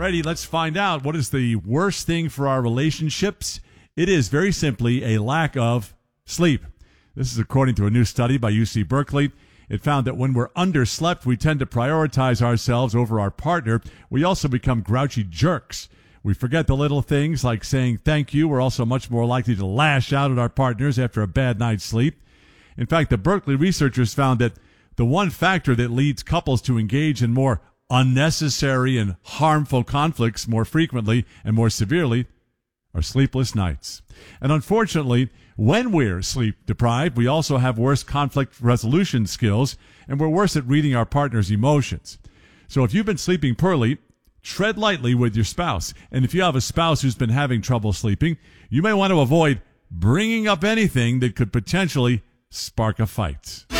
Alrighty, let's find out what is the worst thing for our relationships. It is very simply a lack of sleep. This is according to a new study by UC Berkeley. It found that when we're underslept, we tend to prioritize ourselves over our partner. We also become grouchy jerks. We forget the little things like saying thank you. We're also much more likely to lash out at our partners after a bad night's sleep. In fact, the Berkeley researchers found that the one factor that leads couples to engage in more unnecessary and harmful conflicts more frequently and more severely are sleepless nights. And unfortunately, when we're sleep deprived, we also have worse conflict resolution skills, and we're worse at reading our partner's emotions. So if you've been sleeping poorly, tread lightly with your spouse. And if you have a spouse who's been having trouble sleeping, you may want to avoid bringing up anything that could potentially spark a fight.